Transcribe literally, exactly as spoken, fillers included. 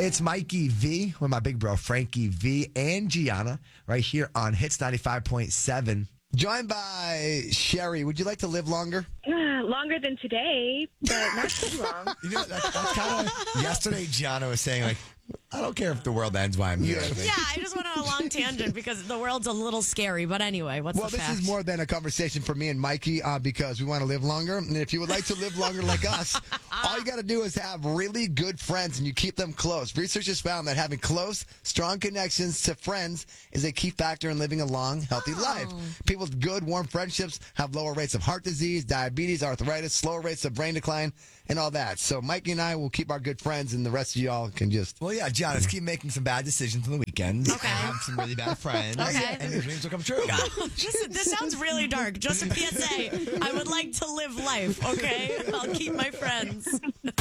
It's Mikey V with my big bro, Frankie V, and Gianna, right here on Hits ninety-five point seven. Joined by Sherry. Would you like to live longer? Uh, longer than today, but not too long. You know, that's, that's kind of yesterday. Gianna was saying, like, I don't care if the world ends while I'm here. Yeah, I just went on a long tangent because the world's a little scary. But anyway, what's well, the this fact? is more than a conversation for me and Mikey uh, because we want to live longer. And if you would like to live longer like us, all you got to do is have really good friends and you keep them close. Research has found that having close, strong connections to friends is a key factor in living a long, healthy Oh. life. People with good, warm friendships have lower rates of heart disease, diabetes, arthritis, slower rates of brain decline, and all that. So Mikey and I will keep our good friends and the rest of y'all can just... Well, yeah, Gianna, let's keep making some bad decisions on the weekends. Okay. And have some really bad friends. Okay. And your dreams will come true. Just, this sounds really dark. Just a P S A. I would like to live life, okay? I'll keep my friends.